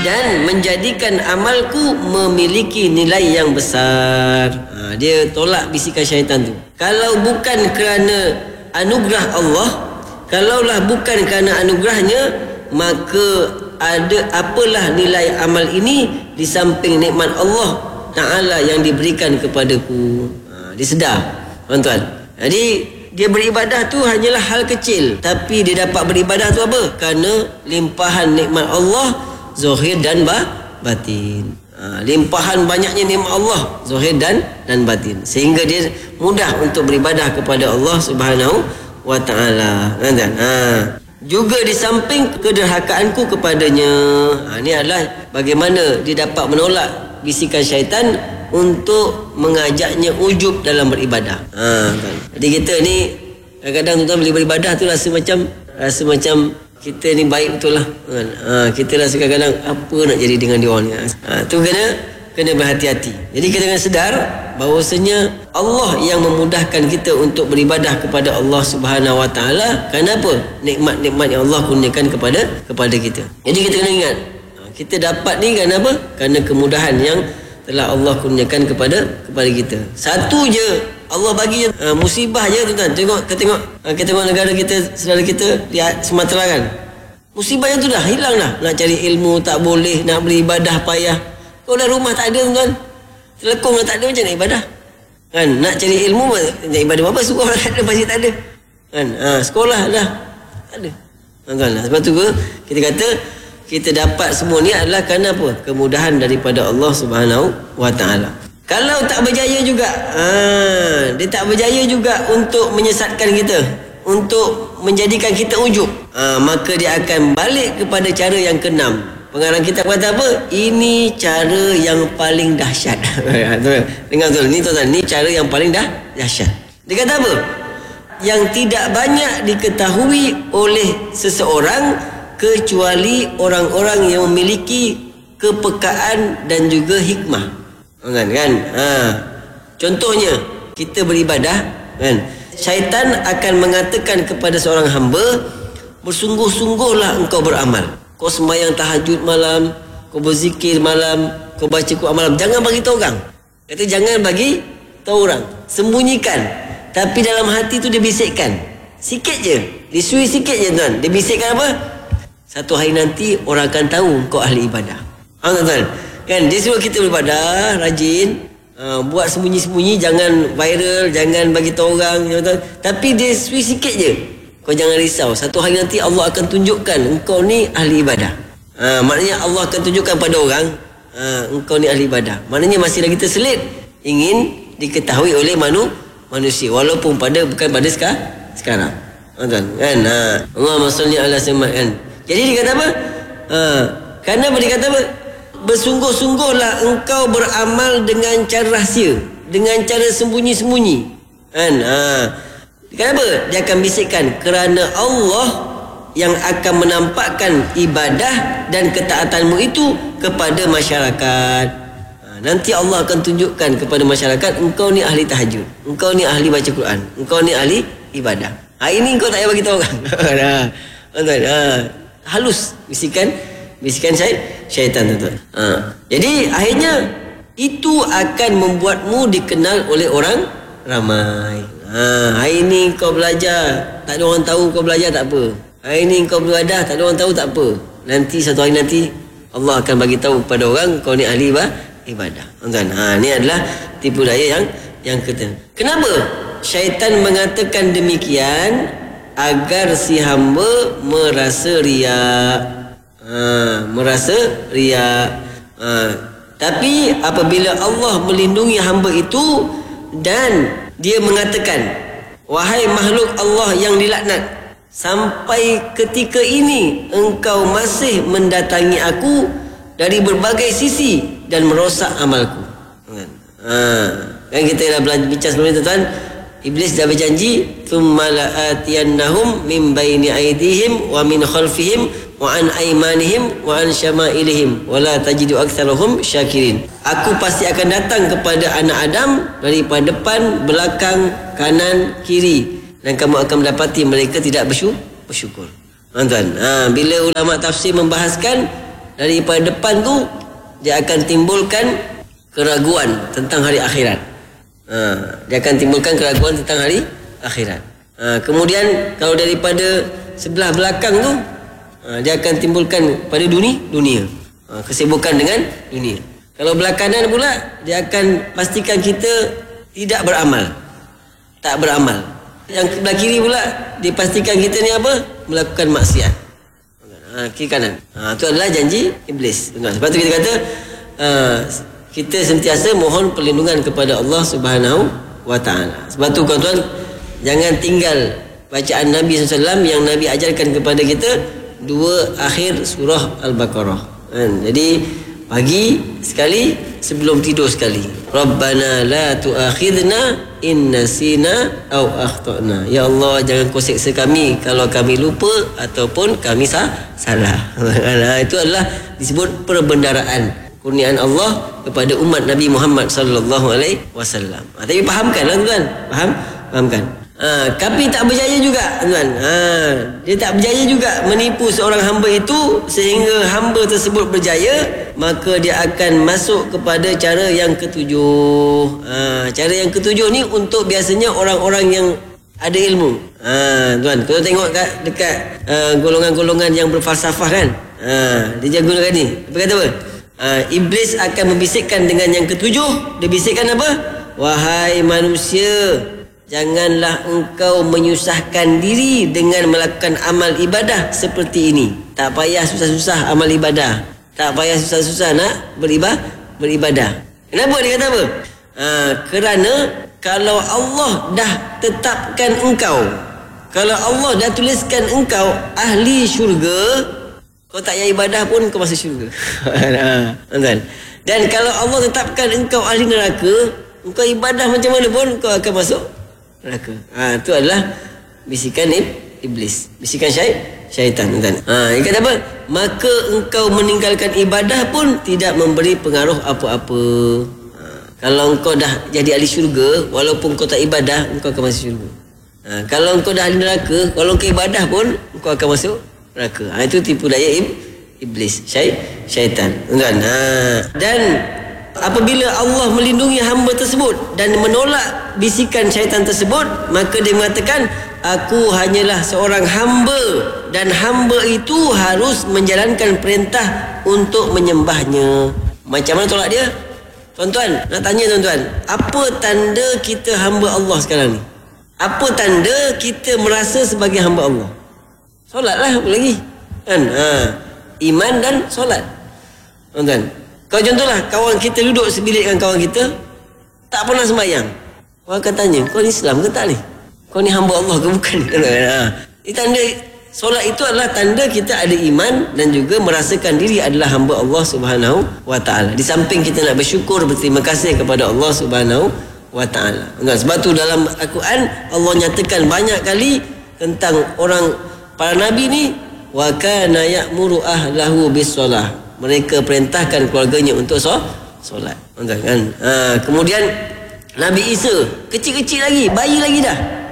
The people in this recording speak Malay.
dan menjadikan amalku memiliki nilai yang besar. Dia tolak bisikan syaitan tu. Kalau bukan kerana anugerah Allah, kalaulah bukan kerana anugerahnya, maka apalah nilai amal ini di samping nikmat Allah Ta'ala yang diberikan kepadaku. Dia sedar, tuan-tuan. Jadi dia beribadah tu hanyalah hal kecil, tapi dia dapat beribadah tu apa? Kerana limpahan nikmat Allah zahir dan batin. Limpahan banyaknya nikmat Allah zahir dan batin, sehingga dia mudah untuk beribadah kepada Allah Subhanahu wa Ta'ala. Juga di samping kederhakaanku kepadanya. Ini adalah bagaimana dia dapat menolak bisikan syaitan untuk mengajaknya ujub dalam beribadah. Jadi kita ni kadang-kadang tuan bila beribadah tu rasa macam kita ni baik betul lah. Kita rasa kadang-kadang apa nak jadi dengan dia orang ni. Tu kena berhati-hati. Jadi kita kena sedar bahawasanya Allah yang memudahkan kita untuk beribadah kepada Allah Subhanahu wa Ta'ala. Kenapa? Nikmat-nikmat yang Allah kurniakan kepada kita. Jadi kita kena ingat, kita dapat ni kerana apa? Kerana kemudahan yang telah Allah kurniakan kepada kita. Satu je Allah bagi musibah je, tuan-tuan. Kita tengok negara kita, saudara kita di Sumatera kan. Musibah yang tu dah hilang dah. Nak cari ilmu tak boleh, nak beribadah payah. Kau dah rumah tak ada, tuan-tuan. Telekong dah tak ada, macam nak ibadah? Kan? Nak cari ilmu, nak ibadah apa? Sekolah tak ada, masjid tak ada. Kan? Sekolah dah tak ada. Tuan-tuan, sebab tu kita kata kita dapat semua ni adalah kerana apa? Kemudahan daripada Allah Subhanahu wa Ta'ala. Kalau tak berjaya juga, dia tak berjaya juga untuk menyesatkan kita, untuk menjadikan kita ujub, maka dia akan balik kepada cara yang keenam. Pengarang kitab kata apa? Ini cara yang paling dahsyat. Dengar betul ni, tuan-tuan, ni cara yang paling dahsyat. Dia kata apa? Yang tidak banyak diketahui oleh seseorang kecuali orang-orang yang memiliki kepekaan dan juga hikmah. Kan? Contohnya, kita beribadah, kan? Syaitan akan mengatakan kepada seorang hamba, bersungguh-sungguhlah engkau beramal. Kau sembahyang tahajud malam, kau berzikir malam, kau baca Quran malam. Jangan bagi tahu orang. Kata jangan bagi tahu orang. Sembunyikan. Tapi dalam hati tu dia bisikkan. Sikit je. Disui sikit je, tuan. Dia bisikkan apa? Satu hari nanti orang akan tahu kau ahli ibadah. Tuan-tuan. Kan dia suruh kita beribadah, rajin, buat sembunyi-sembunyi, jangan viral, jangan bagi tahu orang, tuan-tuan. Tapi dia sui sikit je. Kau jangan risau. Satu hari nanti Allah akan tunjukkan engkau ni ahli ibadah. Maknanya Allah akan tunjukkan pada orang, engkau ni ahli ibadah. Maknanya masih lagi terselit ingin diketahui oleh manusia, walaupun bukan pada sekarang. Kan? Allahumma salli ala Muhammad, kan? Jadi dia kata apa? Kerana dia kata apa? Bersungguh-sungguhlah engkau beramal dengan cara rahsia, dengan cara sembunyi-sembunyi. Kan? Kenapa? Dia akan bisikkan kerana Allah yang akan menampakkan ibadah dan ketaatanmu itu kepada masyarakat. Nanti Allah akan tunjukkan kepada masyarakat, engkau ni ahli tahajud, engkau ni ahli baca Quran, engkau ni ahli ibadah. Ini engkau tak payah bagi tahu orang. Halus bisikan syaitan, tuan-tuan. Jadi akhirnya itu akan membuatmu dikenal oleh orang ramai. Hari ni kau belajar, tak ada orang tahu kau belajar, tak apa. Hari ni kau beribadah, tak ada orang tahu, tak apa. Nanti satu hari nanti Allah akan bagi tahu kepada orang kau ni ahli ibadah. Tuan-tuan, ni adalah tipu daya yang ketiga. Kenapa syaitan mengatakan demikian? Agar si hamba merasa riak. Tapi apabila Allah melindungi hamba itu dan dia mengatakan, wahai makhluk Allah yang dilaknat, sampai ketika ini engkau masih mendatangi aku dari berbagai sisi dan merosak amalku. Kan kita dah bincang sebelum ni, tuan-tuan. Iblis dah berjanji, thumma la'atiyannahum min baini aydihim wa min khalfihim wa an aymanihim wa an syama'ilihim wa la tajidu aktsarahum syakirin. Aku pasti akan datang kepada anak Adam daripada depan, belakang, kanan, kiri, dan kamu akan mendapati mereka tidak bersyukur. Tuan-tuan, bila ulama tafsir membahaskan daripada depan tu dia akan timbulkan keraguan tentang hari akhirat. Dia akan timbulkan keraguan tentang hari akhirat. Kemudian kalau daripada sebelah belakang tu, dia akan timbulkan pada dunia. Kesibukan dengan dunia. Kalau belah kanan pula, dia akan pastikan kita tidak beramal. Tak beramal. Yang sebelah kiri pula, dia pastikan kita ni apa? Melakukan maksiat. Kiri kanan. Itu adalah janji iblis. Sebab tu kita kata kita sentiasa mohon perlindungan kepada Allah Subhanahu wa taala. Sebab tu tuan-tuan, jangan tinggal bacaan Nabi SAW yang Nabi ajarkan kepada kita, 2 akhir surah Al-Baqarah. Jadi pagi sekali, sebelum tidur sekali. Rabbana la tu'akhidna in nasina aw akhtana. Ya Allah, jangan kau seksa kami kalau kami lupa ataupun kami salah. Itu adalah disebut perbendaraan kurniaan Allah kepada umat Nabi Muhammad sallallahu alaihi wasallam. Tapi fahamkanlah tuan, fahamkan. Tapi tak berjaya juga tuan. Dia tak berjaya juga menipu seorang hamba itu sehingga hamba tersebut berjaya, maka dia akan masuk kepada cara yang ketujuh. Cara yang ketujuh ni untuk biasanya orang-orang yang ada ilmu. Tuan, kalau tengok dekat golongan-golongan yang berfalsafah kan, dia gunakan ni. Apa kata apa? Iblis akan membisikkan dengan yang ketujuh. Dia bisikkan apa? Wahai manusia, janganlah engkau menyusahkan diri dengan melakukan amal ibadah seperti ini. Tak payah susah-susah amal ibadah. Tak payah susah-susah nak beribadah. Kenapa dia kata apa? Kerana kalau Allah dah tetapkan engkau, kalau Allah dah tuliskan engkau ahli syurga, kau tak payah ibadah pun kau masuk syurga. Dan kalau Allah tetapkan engkau ahli neraka, engkau ibadah macam mana pun kau akan masuk neraka. Itu adalah bisikan iblis, bisikan syaitan. Dia kata apa? Maka engkau meninggalkan ibadah pun tidak memberi pengaruh apa-apa. Kalau engkau dah jadi ahli syurga, walaupun kau tak ibadah, engkau akan masuk syurga. Kalau engkau dah ahli neraka, kalau engkau ibadah pun engkau akan masuk neraka. Itu tipu daya iblis, syaitan. Dan apabila Allah melindungi hamba tersebut dan menolak bisikan syaitan tersebut, maka dia mengatakan, aku hanyalah seorang hamba dan hamba itu harus menjalankan perintah untuk menyembahnya. Macam mana tolak dia? Tuan-tuan, nak tanya tuan-tuan, apa tanda kita hamba Allah sekarang ni? Apa tanda kita merasa sebagai hamba Allah? Solatlah apa lagi? Kan? Iman dan solat. Tuan-tuan, kalau contohlah kawan kita duduk sebilik dengan kawan kita, tak pernah sembahyang. Orang akan tanya, kau ni Islam ke tak ni? Kau ni hamba Allah ke bukan? Ini tanda solat itu adalah tanda kita ada iman dan juga merasakan diri adalah hamba Allah Subhanahu wa taala. Di samping kita nak bersyukur, berterima kasih kepada Allah Subhanahu wa taala. Sebab tu dalam Al-Quran Allah nyatakan banyak kali tentang orang para nabi ni, wa kana ya'muru ahlahu bis-solah. Mereka perintahkan keluarganya untuk solat. Kan? Kemudian Nabi Isa kecil-kecil lagi, bayi lagi dah.